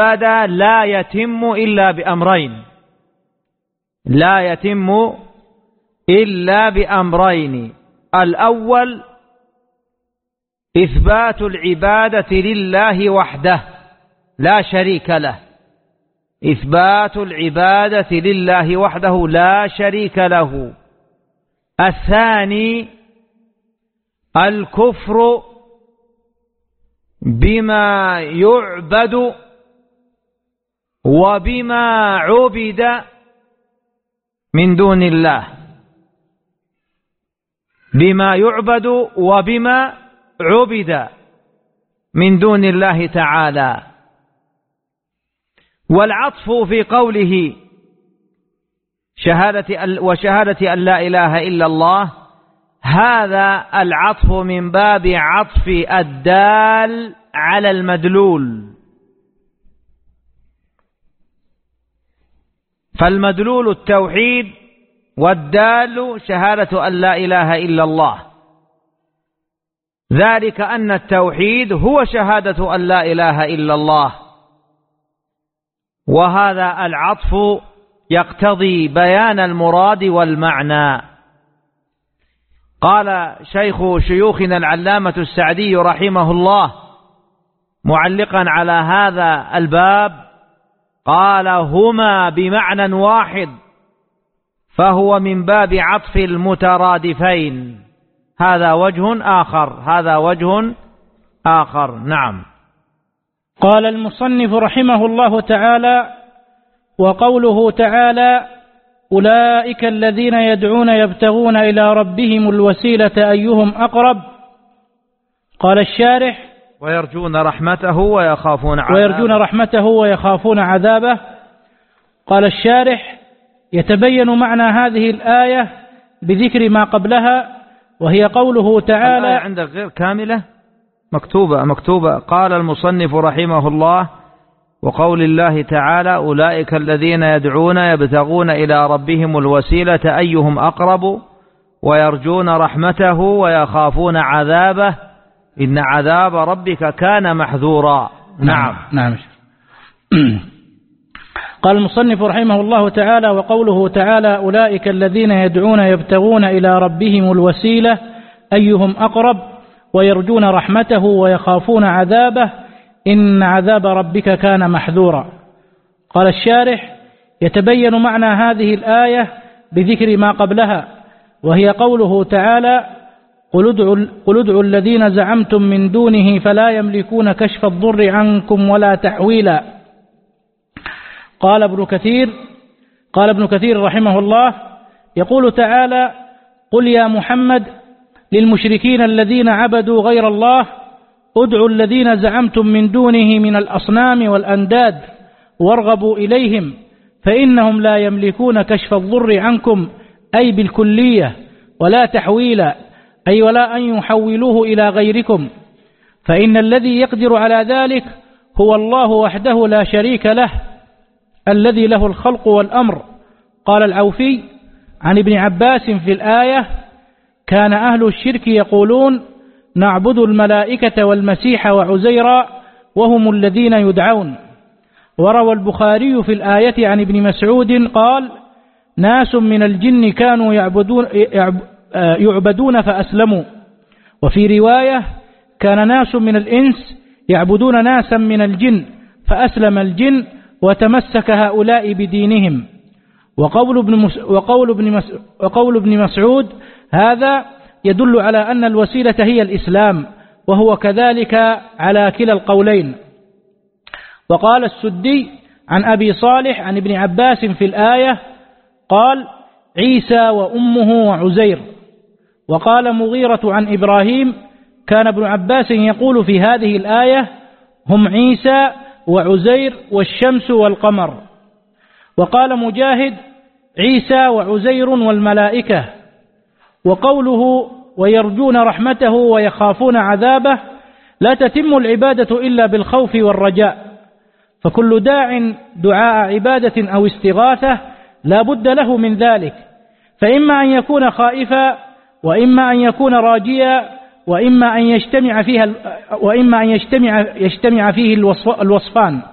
هذا لا يتم إلا بأمرين، لا يتم إلا بأمرين: الأول إثبات العبادة لله وحده لا شريك له، إثبات العبادة لله وحده لا شريك له. الثاني الكفر بما يعبد وبما عبد من دون الله، بما يعبد وبما عبد من دون الله تعالى. والعطف في قوله وشهادة أن لا إله إلا الله، هذا العطف من باب عطف الدال على المدلول، فالمدلول التوحيد والدال شهادة أن لا إله إلا الله، ذلك أن التوحيد هو شهادة أن لا إله إلا الله، وهذا العطف يقتضي بيان المراد والمعنى. قال شيخ شيوخنا العلامة السعدي رحمه الله معلقا على هذا الباب، قال: هما بمعنى واحد، فهو من باب عطف المترادفين. هذا وجه آخر، هذا وجه آخر. نعم. قال المصنف رحمه الله تعالى: وقوله تعالى: أولئك الذين يدعون يبتغون إلى ربهم الوسيلة أيهم أقرب. قال الشارح: ويرجون رحمته ويخافون عذابه. قال الشارح: يتبين معنى هذه الآية بذكر ما قبلها، وهي قوله تعالى. عندك غير كاملة مكتوبة. قال المصنف رحمه الله: وقول الله تعالى: أولئك الذين يدعون يبتغون إلى ربهم الوسيلة أيهم أقرب ويرجون رحمته ويخافون عذابه إن عذاب ربك كان محذورا. نعم. قال المصنف رحمه الله تعالى: وقوله تعالى: أولئك الذين يدعون يبتغون إلى ربهم الوسيلة أيهم أقرب ويرجون رحمته ويخافون عذابه إن عذاب ربك كان محذورا. قال الشارح: يتبين معنى هذه الآية بذكر ما قبلها، وهي قوله تعالى: قل ادعوا الذين زعمتم من دونه فلا يملكون كشف الضر عنكم ولا تحويلا. قال ابن كثير رحمه الله: يقول تعالى: قل يا محمد للمشركين الذين عبدوا غير الله ادعوا الذين زعمتم من دونه من الأصنام والأنداد وارغبوا إليهم فإنهم لا يملكون كشف الضر عنكم، أي بالكلية، ولا تحويلا، أي ولا أن يحولوه إلى غيركم، فإن الذي يقدر على ذلك هو الله وحده لا شريك له الذي له الخلق والأمر. قال العوفي عن ابن عباس في الآية: كان أهل الشرك يقولون نعبد الملائكة والمسيح وعزيرا وهم الذين يدعون. وروى البخاري في الآية عن ابن مسعود قال: ناس من الجن كانوا يعبدون فأسلموا. وفي رواية: كان ناس من الإنس يعبدون ناسا من الجن فأسلم الجن وتمسك هؤلاء بدينهم. وقول ابن مسعود هذا يدل على أن الوسيلة هي الإسلام، وهو كذلك على كلا القولين. وقال السدي عن أبي صالح عن ابن عباس في الآية قال: عيسى وأمه وعزير. وقال مغيرة عن إبراهيم: كان ابن عباس يقول في هذه الآية: هم عيسى وعزير والشمس والقمر. وقال مجاهد: عيسى وعزير والملائكة. وقوله ويرجون رحمته ويخافون عذابه لا تتم العبادة إلا بالخوف والرجاء، فكل داع دعاء عبادة أو استغاثة لا بد له من ذلك، فإما أن يكون خائفا وإما أن يكون راجيا وإما أن يجتمع فيه الوصفان.